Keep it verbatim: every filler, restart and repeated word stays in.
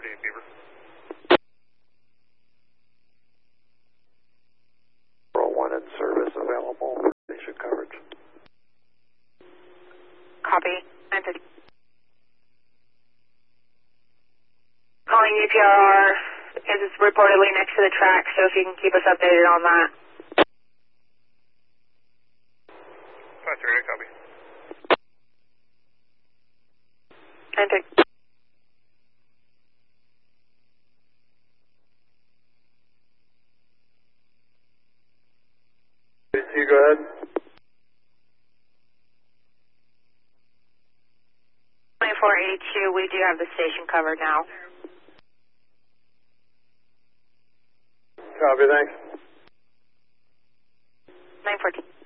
thirty-eight Beaver. four oh one in service available for station coverage. Copy. nine fifty. Calling U P R R. It's reportedly next to the track, so if you can keep us updated on that. five thirty-eight, copy. nine fifty. You go ahead. twenty-four eighty-two, we do have the station covered now. Copy, thanks. nine fourteen.